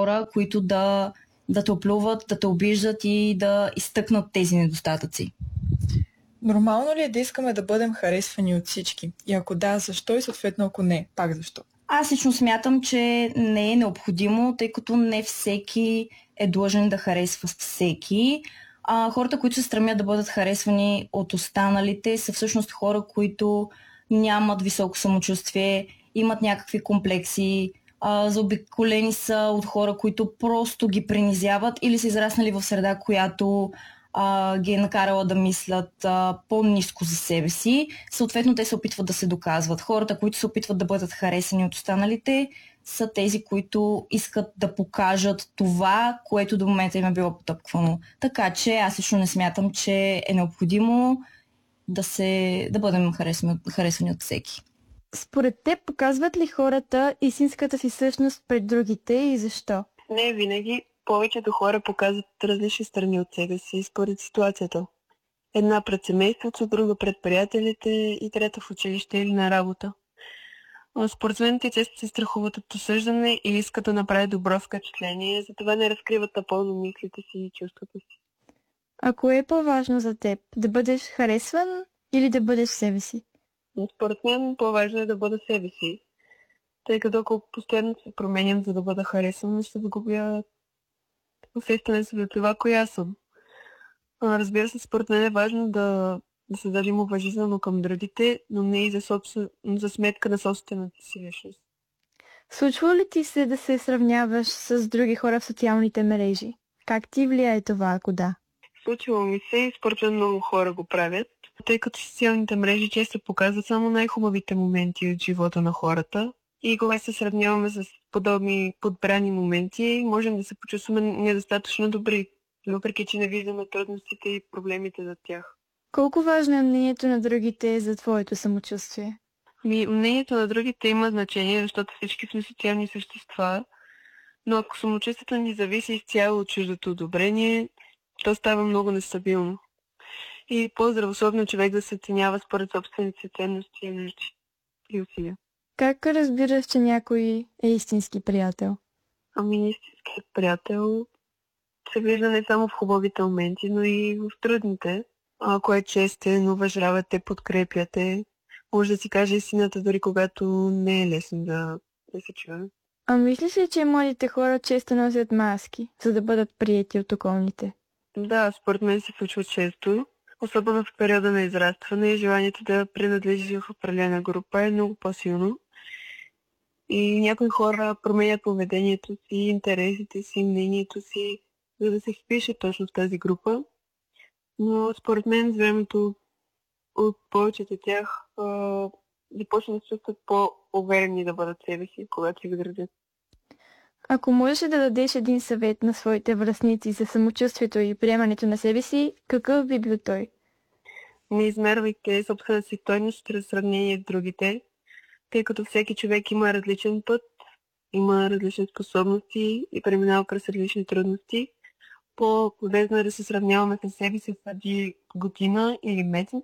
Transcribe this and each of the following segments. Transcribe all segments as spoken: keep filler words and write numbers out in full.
хора, които да, да те оплюват, да те обиждат и да изтъкнат тези недостатъци. Нормално ли е да искаме да бъдем харесвани от всички? И ако да, защо и съответно ако не, пак защо? Аз лично смятам, че не е необходимо, тъй като не всеки е длъжен да харесва всеки. А хората, които се стремят да бъдат харесвани от останалите, са всъщност хора, които нямат високо самочувствие, имат някакви комплекси, а, заобиколени са от хора, които просто ги принизяват или са израснали в среда, която а, ги е накарала да мислят а, по-ниско за себе си. Съответно, те се опитват да се доказват. Хората, които се опитват да бъдат харесани от останалите, са тези, които искат да покажат това, което до момента им е било потъпквано. Така че аз лично не смятам, че е необходимо да, се, да бъдем харесвани, харесвани от всеки. Според теб показват ли хората истинската си същност пред другите и защо? Не винаги. Повечето хора показват различни страни от себе си според ситуацията. Една пред семейството, друга пред приятелите и трета в училище или на работа. Спортсмените често се страхуват от осъждане или искат да направят добро впечатление, затова не разкриват напълно мислите си и чувствата си. А кое е по-важно за теб? Да бъдеш харесван или да бъдеш себе си? Според мен по-важно е да бъда себе си, тъй като ако постоянно се променям, за да бъда харесван, ще загубя усещането за това, коя съм. Разбира се, според мен е важно да, да се държим уважително към другите, но не и за, собствен, за сметка на собствената си личност. Случва ли ти се да се сравняваш с други хора в социалните мрежи? Как ти влияе това, ако да? Случва ми се и според мен много хора го правят, тъй като социалните мрежи често показват само най-хубавите моменти от живота на хората. И когато се сравняваме с подобни подбрани моменти, можем да се почувстваме недостатъчно добри, въпреки че не виждаме трудностите и проблемите за тях. Колко важно е мнението на другите за твоето самочувствие? Ми, мнението на другите има значение, защото всички сме социални същества, но ако самочувствието ни зависи изцяло от чуждото одобрение, то става много нестабилно. И по-здравословно човек да се оценява според собствените си ценности и нужди и усилия. Как разбираш, че някой е истински приятел? Ами истинският приятел се вижда не само в хубавите моменти, но и в трудните. Ако е честен, уважава те, подкрепя те, може да си каже истината, дори когато не е лесно да, да се чуе. А мислиш ли, че младите хора често носят маски, за да бъдат приети от околните? Да, според мен се случва често. Особено в периода на израстване, желанието да принадлежи в определена група е много по-силно. И някои хора променят поведението си, интересите си, мнението си, за да се впише точно в тази група. Но според мен с времето от повечето от тях започнат да се чувстват по-уверени да бъдат себе си, когато се градят. Ако можеш да дадеш един съвет на своите връстници за самочувствието и приемането на себе си, какъв би бил той? Не измервайте собствената си стойност чрез сравнение с другите, тъй като всеки човек има различен път, има различни способности и преминава през различни трудности. По-полезно е да се сравняваме с себе си преди година или месец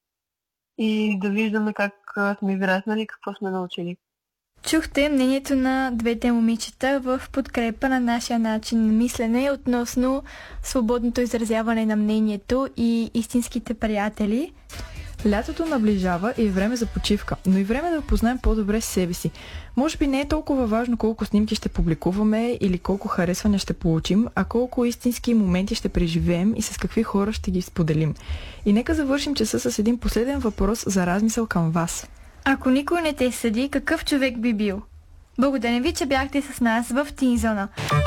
и да виждаме как сме израснали и какво сме научили. Чухте мнението на двете момичета в подкрепа на нашия начин на мислене относно свободното изразяване на мнението и истинските приятели. Лятото наближава и е време за почивка, но и време да познаем по-добре себе си. Може би не е толкова важно колко снимки ще публикуваме или колко харесвания ще получим, а колко истински моменти ще преживеем и с какви хора ще ги споделим. И нека завършим часа с един последен въпрос за размисъл към вас. Ако никой не те съди, какъв човек би бил? Благодарим ви, че бяхте с нас в Teen Zone.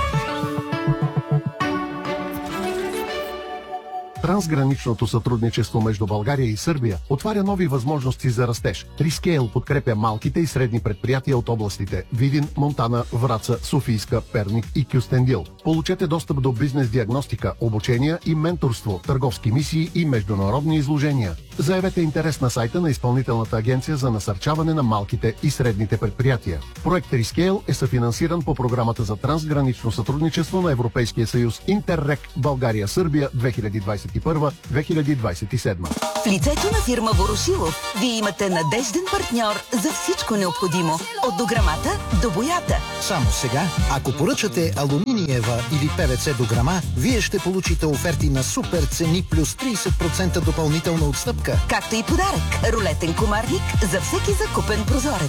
Трансграничното сътрудничество между България и Сърбия отваря нови възможности за растеж. Трискейл подкрепя малките и средни предприятия от областите Видин, Монтана, Враца, Софийска, Перник и Кюстендил. Получете достъп до бизнес диагностика, обучения и менторство, търговски мисии и международни изложения. Заявете интерес на сайта на Изпълнителната агенция за насърчаване на малките и средните предприятия. Проект Трискейл е съфинансиран по програмата за трансгранично сътрудничество на Европейския съюз Интеррек България-Сърбия две хиляди двадесет и първа - две хиляди двадесет и седма. В лицето на фирма Ворошилов вие имате надежден партньор за всичко необходимо. От дограмата до боята. Само сега, ако поръчате алуминиум Ниева или ПВЦ до грама, вие ще получите оферти на супер цени плюс тридесет процента допълнителна отстъпка. Както и подарък – рулетен комарник за всеки закупен прозорец.